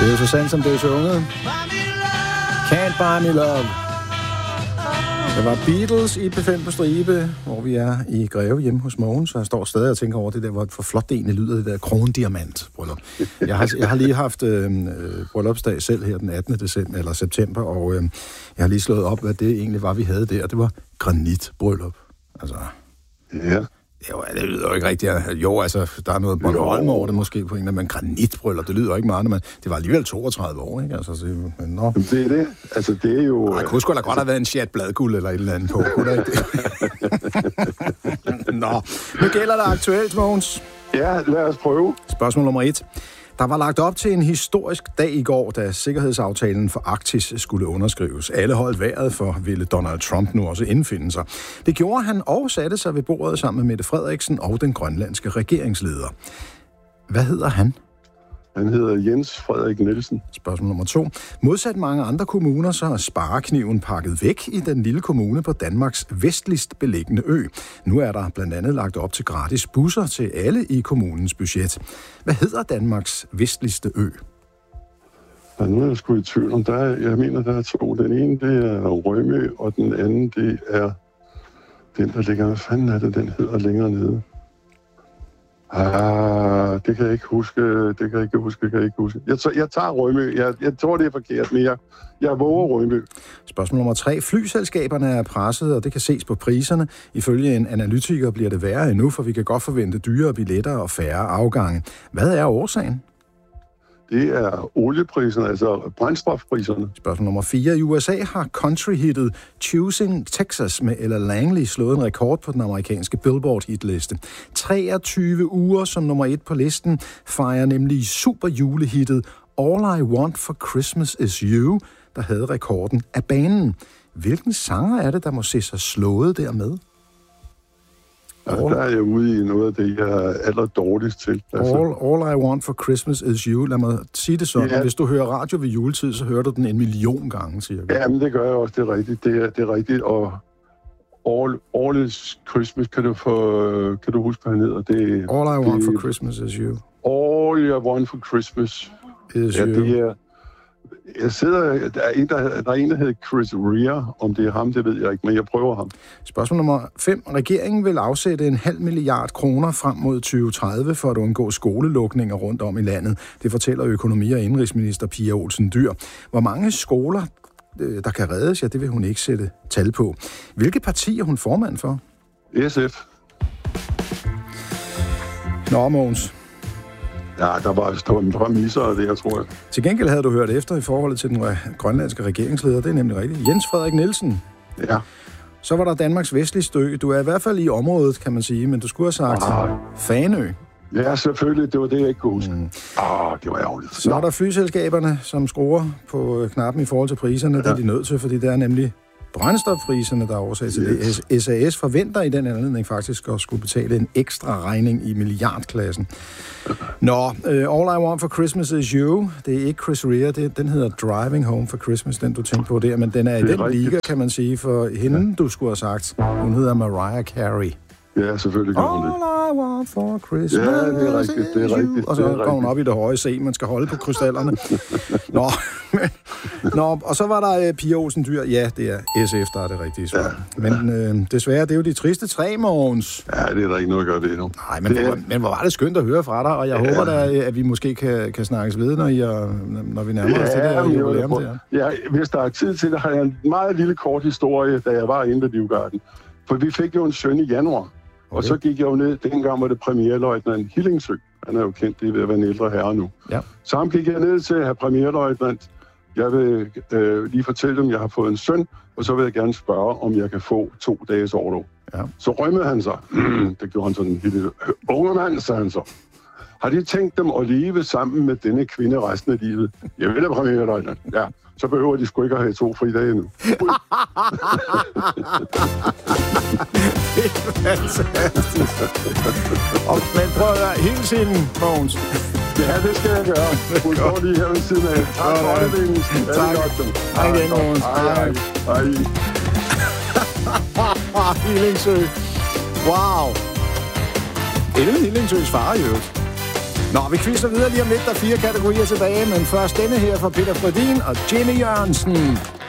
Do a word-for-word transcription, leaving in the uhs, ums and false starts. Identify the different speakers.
Speaker 1: Det er jo så sandt, som det er sunget. Can't Buy Me Love. Det var Beatles i P fem på stribe, hvor vi er i Greve hjemme hos Mogens, så jeg står stadig og tænker over det der, hvor for flot det egentlig lyder, det der krondiamant-bryllup. Jeg har, jeg har lige haft øh, bryllupsdag selv her den attende december, eller september, og øh, jeg har lige slået op, hvad det egentlig var, vi havde der. Det var granitbryllup. Altså...
Speaker 2: Ja.
Speaker 1: Jo, det lyder jo ikke rigtigt. Jo, altså, der er noget Bornholm over det måske på en eller anden, men granitbryllup, det lyder jo ikke meget, men det var alligevel toogtredive år, ikke? Altså, det, men, nå.
Speaker 2: Det er det. Altså, det er jo...
Speaker 1: Ej, kunne sgu da godt have været en chat bladguld eller et eller andet på. Kunne der ikke det? Nå, nu gælder det aktuelt, Mogens.
Speaker 2: Ja, lad os prøve.
Speaker 1: Spørgsmål nummer et. Der var lagt op til en historisk dag i går, da sikkerhedsaftalen for Arktis skulle underskrives. Alle holdt vejret for, ville Donald Trump nu også indfinde sig. Det gjorde han og satte sig ved bordet sammen med Mette Frederiksen og den grønlandske regeringsleder. Hvad hedder han?
Speaker 2: Han hedder Jens Frederik Nielsen.
Speaker 1: Spørgsmål nummer to. Modsat mange andre kommuner, så er sparekniven pakket væk i den lille kommune på Danmarks vestligst beliggende ø. Nu er der blandt andet lagt op til gratis busser til alle i kommunens budget. Hvad hedder Danmarks vestligste ø?
Speaker 2: Ja, nu er jeg sgu i tvivl om, der er, jeg mener, der er to. Den ene, det er Rømø, og den anden, det er den, der ligger... Hvad fanden er det, den hedder længere nede? Ah, det kan jeg ikke huske, det kan jeg ikke huske, det kan jeg ikke huske. Jeg, jeg tager Rømø, jeg, jeg tror, det er forkert, men jeg, jeg våger Rømø.
Speaker 1: Spørgsmål nummer tre. Flyselskaberne er presset, og det kan ses på priserne. Ifølge en analytiker bliver det værre endnu, for vi kan godt forvente dyrere billetter og færre afgange. Hvad er årsagen?
Speaker 2: Det er oliepriserne, altså brændstofpriserne.
Speaker 1: Spørgsmål nummer fire. I U S A har country-hittet Choosing Texas med Ella Langley slået en rekord på den amerikanske Billboard-hitliste. treogtyve uger som nummer et på listen fejrer nemlig super-julehittet All I Want for Christmas Is You, der havde rekorden af banen. Hvilken sanger er det, der må se sig slået dermed?
Speaker 2: Ja, der er jeg ude i noget af det, jeg er aller dårligst til.
Speaker 1: Altså. All, all I Want for Christmas Is You. Lad mig sige det sådan. Ja. Hvis du hører radio ved juletid, så hører du den en million gange, cirka.
Speaker 2: Ja, men det gør jeg også. Det er rigtigt. Det er, det er rigtigt. Og All, all is Christmas, kan du, få, kan du huske, hvad han hedder? Det,
Speaker 1: All I Want
Speaker 2: det,
Speaker 1: for Christmas Is You.
Speaker 2: All I Want for Christmas
Speaker 1: Is
Speaker 2: ja,
Speaker 1: You.
Speaker 2: Det er, jeg sidder, der er, en, der, der er en, der hedder Chris Rea. Om det er ham, det ved jeg ikke, men jeg prøver ham.
Speaker 1: Spørgsmål nummer fem. Regeringen vil afsætte en halv milliard kroner frem mod tyve tredive for at undgå skolelukninger rundt om i landet. Det fortæller økonomi- og indrigsminister Pia Olsen Dyhr. Hvor mange skoler, der kan reddes, ja, det vil hun ikke sætte tal på. Hvilke parti er hun formand for?
Speaker 2: S F.
Speaker 1: Nå, Mogens.
Speaker 2: Ja, der var et par misser af det, jeg tror jeg.
Speaker 1: Til gengæld havde du hørt efter i forhold til den grønlandske regeringsleder. Det er nemlig rigtigt. Jens Frederik Nielsen.
Speaker 2: Ja.
Speaker 1: Så var der Danmarks vestligste ø. Du er i hvert fald i området, kan man sige, men du skulle have sagt ah. Fanø.
Speaker 2: Ja, selvfølgelig. Det var det, jeg ikke kunne huske. Mm. Ah, det var ærgerligt.
Speaker 1: Så er der flyselskaberne, som skruer på knappen i forhold til priserne. Ja. Det er de nødt til, fordi det er nemlig brændstofpriserne, der er årsag til yes. det. S A S forventer i den anledning faktisk at skulle betale en ekstra regning i milliardklassen. Nå, uh, All I Want for Christmas Is You, det er ikke Chris Rea, det, den hedder Driving Home for Christmas, den du tænkte på der, men den er i den rigtigt. Liga, kan man sige, for hende, ja. Du skulle have sagt. Hun hedder Mariah Carey.
Speaker 2: Ja, selvfølgelig gør hun det.
Speaker 1: All I want for Christmas.
Speaker 2: Ja, det er rigtigt, det er rigtigt.
Speaker 1: Og så går hun op i det høje C, man skal holde på krystallerne. Nå, Nå, og så var der uh, Pia Olsen Dyhr. Ja, det er S F, der er det rigtige svar. Ja, men uh, desværre, det er jo de triste tre, Mogens.
Speaker 2: Ja, det er der ikke noget at gøre det nu.
Speaker 1: Nej, men, det er... men hvor var det skønt at høre fra dig, og jeg ja. håber da, at vi måske kan, kan snakkes ved, når, I er, når vi nærmer os ja, det der jubilæum der.
Speaker 2: Ja, hvis der er tid til det, har jeg en meget lille kort historie, da jeg var inde ved Livgarden. For vi fik jo en søn i januar. Okay. Og så gik jeg jo ned, dengang var det premierløjtnant Hillingsø. Han er jo kendt, det er ved at være en ældre herre nu. Ja. Så ham gik jeg ned til herr premierløjtnant. Jeg vil øh, lige fortælle dem, at jeg har fået en søn, og så vil jeg gerne spørge, om jeg kan få to dages orlov. Ja. Så rømmede han sig. Det gjorde han sådan en lille unge mand, sagde han så. Har de tænkt dem at leve sammen med denne kvinde resten af livet? Jeg ved det, premierløjtnant. Ja. Så behøver de sgu ikke at have to fridage nu.
Speaker 1: Det er fantastisk. Og, men prøv at høre, hele tiden, Mogens.
Speaker 2: Ja, det skal jeg gøre. Hun står lige her ved siden af. Tak for det, Vingens.
Speaker 1: Tak. Hej igen, Mogens.
Speaker 2: Hej. Hej.
Speaker 1: Hillingsø. Wow. Det er Hillingsøs far, jo. Nå, vi quizzer videre lige om lidt. Der er fire kategorier tilbage, men først denne her fra Peter Frödin og Jimmy Jørgensen.